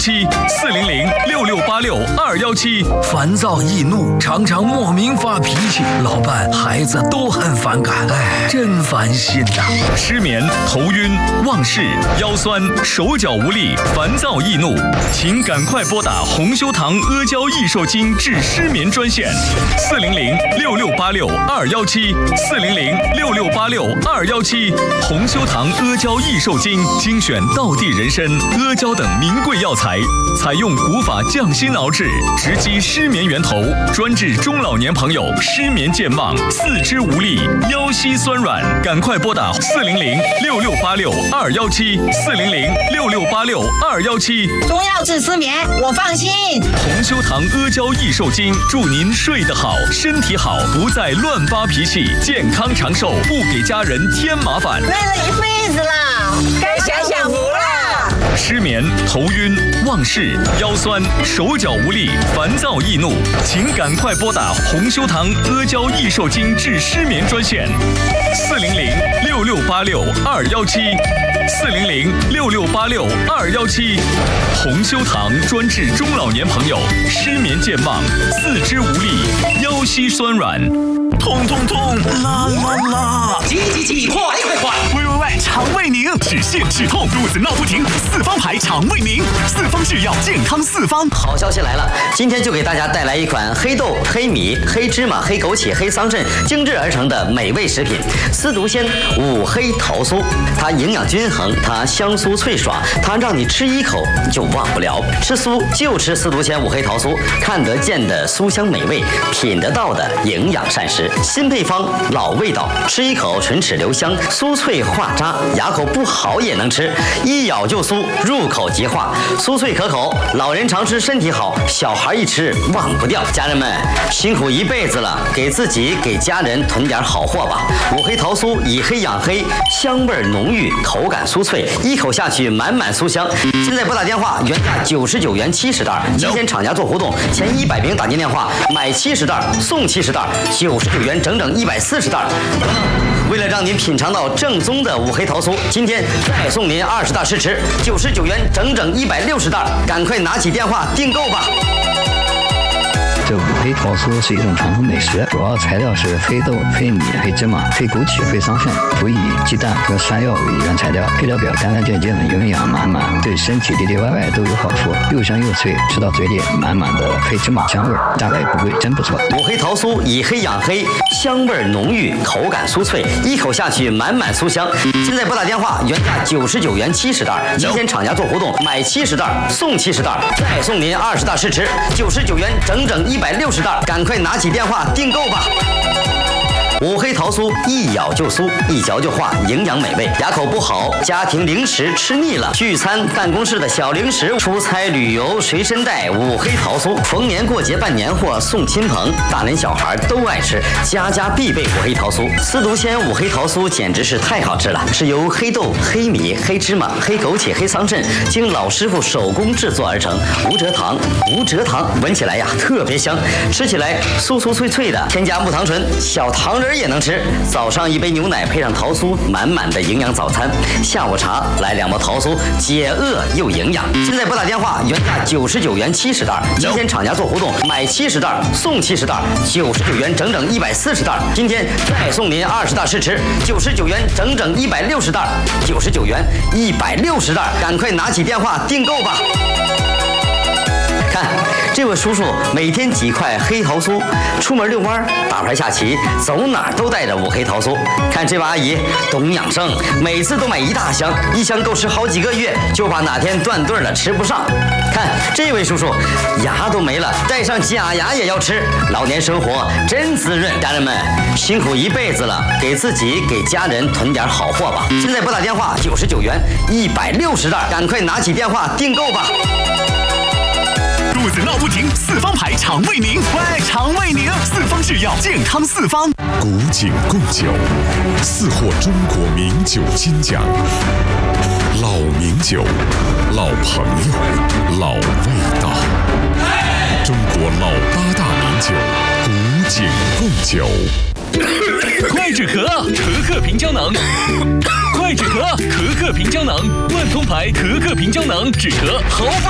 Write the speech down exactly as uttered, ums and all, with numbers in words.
七四零零六六八六二幺七。 烦躁易怒，常常莫名发脾气，老伴、孩子都很反感，哎，真烦心呐、啊！ 失眠、头晕、忘事、腰酸、手脚无力、烦躁易怒，请赶快拨打红修堂阿胶益寿精治失眠专线：四零零六六八六二幺七四零零六六八六二幺七。红修堂阿胶益寿精精选道地人参、阿胶等名贵药材。采用古法降心熬制，直击失眠源头，专治中老年朋友失眠健忘、四肢无力、腰膝酸软。赶快拨打四零零六六八六二幺七四零零六六八六二幺七。 中药治失眠，我放心。 红修堂阿胶益寿精，祝您睡得好，身体好，不再乱发脾气，健康长寿，不给家人添麻烦。 累了一辈子了，该享享福了。 失眠、头晕、忘事、腰酸、手脚无力、烦躁易怒，请赶快拨打红修堂阿胶益寿精治失眠专线：四零零六六八六二幺七四零零六六八六二幺七。红修堂专治中老年朋友失眠健忘、四肢无力、腰膝酸软。 痛痛痛，啦啦啦！ 急急急，快快快！ 喂喂喂，肠胃宁，止泻止痛，肚子闹不停，四方牌肠胃宁，四方制药，健康四方。 好消息来了，今天就给大家带来一款黑豆、黑米、黑芝麻、黑枸杞、黑桑葚精制而成的美味食品——司独鲜五黑桃酥。它营养均衡，它香酥脆爽，它让你吃一口就忘不了。吃酥就吃司独鲜五黑桃酥，看得见的酥香美味，品得到的营养膳食。新配方，老味道，吃一口唇齿留香，酥脆化渣，牙口不好也能吃，一咬就酥，入口即化，酥脆可口，老人常吃身体好，小孩一吃忘不掉。家人们辛苦一辈子了，给自己给家人囤点好货吧。五黑桃酥以黑养黑，香味浓郁，口感酥脆，一口下去满满酥香。现在拨打电话，原价九十九元七十袋，今天厂家做活动，前一百名打进电话买七十袋送七十袋，九十九元整整一百四十袋。为了让您品尝到正宗的五黑桃酥，今天再送您二十袋试吃，九十九元整整一百六十袋，赶快拿起电话订购吧。 这五黑桃酥是一种传统美食，主要材料是黑豆、黑米、黑芝麻、黑枸杞、黑桑葚，辅以鸡蛋和山药为原材料。配料表干干净净，营养满满，对身体里里外外都有好处，又香又脆，吃到嘴里满满的黑芝麻香味，价格也不贵，真不错。 五黑桃酥以黑养黑，香味浓郁，口感酥脆，一口下去满满酥香。现在拨打电话，原价九十九元七十袋，今天厂家做活动，买七十袋送七十袋，再送您二十袋试吃，九十九元整整一百六十袋，赶快拿起电话订购吧。五黑桃酥一咬就酥，一嚼就化，营养美味。牙口不好，家庭零食吃腻了，聚餐办公室的小零食，出差旅游随身带五黑桃酥。逢年过节办年货送亲朋，大人小孩都爱吃，家家必备五黑桃酥。司独鲜五黑桃酥简直是太好吃了，是由黑豆、黑米、黑芝麻、黑枸杞、黑桑葚经老师傅手工制作而成，无蔗糖，无蔗糖，闻起来呀特别香，吃起来酥酥脆脆的，添加木糖醇，小糖人也能吃。早上一杯牛奶配上桃酥，满满的营养早餐。下午茶来两包桃酥，解饿又营养。现在拨打电话，原价九十九元七十袋，今天厂家做活动，买七十袋送七十袋，九十九元整整一百四十袋。今天再送您二十袋试吃，九十九元整整一百六十袋，九十九元一百六十袋，赶快拿起电话订购吧。看，这位叔叔每天几块黑桃酥，出门遛弯、打牌下棋，走哪儿都带着五黑桃酥。看这位阿姨懂养生，每次都买一大箱，一箱够吃好几个月，就怕哪天断顿了吃不上。看这位叔叔，牙都没了，带上假牙也要吃，老年生活真滋润。家人们辛苦一辈子了，给自己给家人囤点好货吧。现在拨打电话九十九元一百六十袋，赶快拿起电话订购吧。 肚子闹不停，四方牌肠胃宁，喂，肠胃宁，四方制药，健康四方。 古井贡酒，四获中国名酒金奖。老名酒，老朋友，老味道。中国老八大名酒，古井贡酒。 快止咳，咳咳平胶囊。快止咳，咳咳平胶囊，万通牌咳咳平胶囊，止咳毫不